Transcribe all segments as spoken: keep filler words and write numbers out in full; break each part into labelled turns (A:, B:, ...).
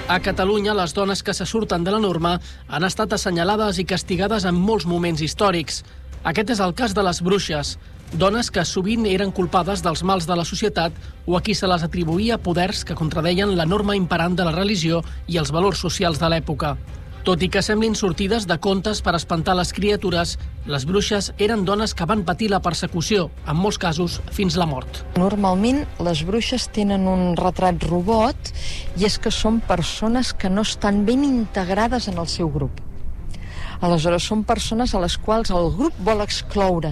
A: A Catalunya, les dones que se surten de la norma han estat assenyalades i castigades en molts moments històrics. Aquest és el cas de les bruixes, dones que sovint eren culpades dels mals de la societat o a qui se les atribuïa poders que contradeien la norma imperant de la religió i els valors socials de l'època. Tot i que semblin sortides de contes per espantar les criatures, les bruixes eren dones que van patir la persecució, en molts casos fins la mort.
B: Normalment les bruixes tenen un retrat robot i és que són persones que no estan ben integrades en el seu grup. Aleshores, són persones a les quals el grup vol excloure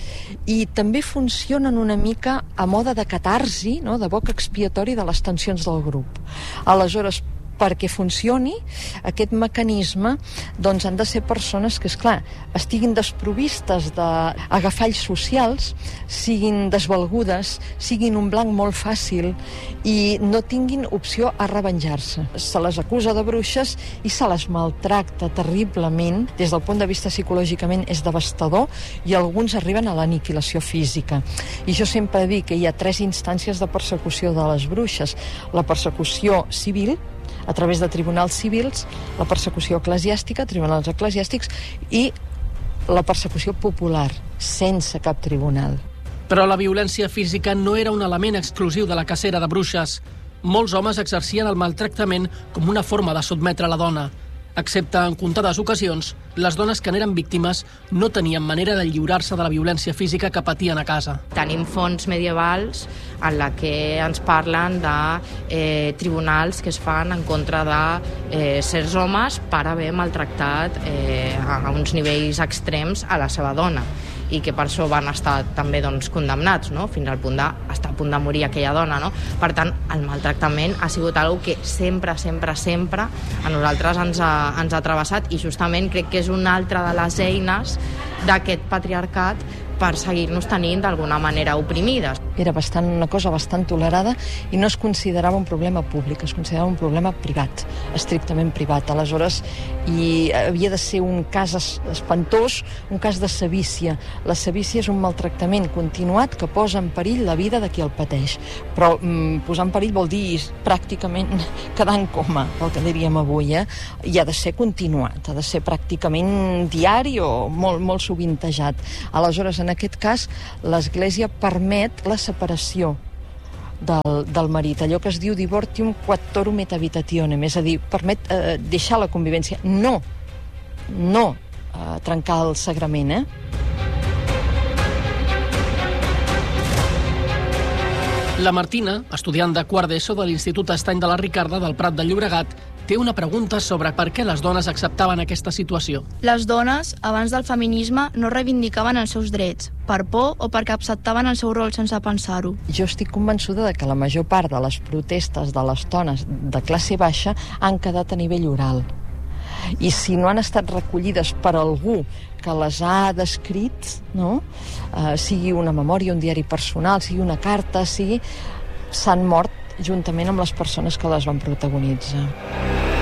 B: i també funcionen una mica a mode de catarsi, no? De boc expiatori de les tensions del grup. Aleshores, perquè funcioni aquest mecanisme, doncs han de ser persones que, esclar, estiguin desprovistes d'agafalls socials, siguin desvalgudes, siguin un blanc molt fàcil i no tinguin opció a revenjar-se. Se les acusa de bruixes i se les maltracta terriblement. Des del punt de vista psicològicament és devastador i alguns arriben a l'aniquilació física. I jo sempre dic que hi ha tres instàncies de persecució de les bruixes. La persecució civil, a través de tribunals civils, la persecució eclesiàstica, tribunals eclesiàstics, i la persecució popular, sense cap tribunal.
A: Però la violència física no era un element exclusiu de la cacera de bruixes. Molts homes exercien el maltractament com una forma de sotmetre la dona. Excepte en comptades ocasions, les dones que n'eren víctimes no tenien manera de lliurar-se de la violència física que patien a casa.
C: Tenim fonts medievals en la que ens parlen de eh, tribunals que es fan en contra de eh, certs homes per haver maltractat eh, a uns nivells extrems a la seva dona i que per això van estar també doncs, condemnats, no? Fins al punt d'estar a punt de morir aquella dona. No? Per tant, el maltractament ha sigut algo que sempre, sempre, sempre a nosaltres ens ha, ens ha travessat i justament crec que és una altra de les eines d'aquest patriarcat per seguir-nos tenint d'alguna manera oprimides.
B: Era bastant, una cosa bastant tolerada i no es considerava un problema públic, es considerava un problema privat, estrictament privat. Aleshores, i havia de ser un cas espantós, un cas de sevícia. La sevícia és un maltractament continuat que posa en perill la vida de qui el pateix. Però mm, posar en perill vol dir pràcticament quedar en coma, el que diríem avui, eh? I ha de ser continuat, ha de ser pràcticament diari o molt, molt sovintejat. Aleshores, en aquest cas, l'Església permet la separació del, del marit, allò que es diu divortium quattorum et habitationem, és a dir, permet eh, deixar la convivència, no, no eh, trencar el sagrament, eh?
A: La Martina, estudiant de quart d'ESO de l'Institut Estany de la Ricarda del Prat de Llobregat, té una pregunta sobre per què les dones acceptaven aquesta situació.
D: Les dones, abans del feminisme, no reivindicaven els seus drets, per por o perquè acceptaven el seu rol sense pensar-ho.
B: Jo estic convençuda de que la major part de les protestes de les dones de classe baixa han quedat a nivell oral. I si no han estat recollides per algú que les ha descrit, no? eh, sigui una memòria, un diari personal, sigui una carta, sigui... s'han mort juntament amb les persones que les van protagonitzar.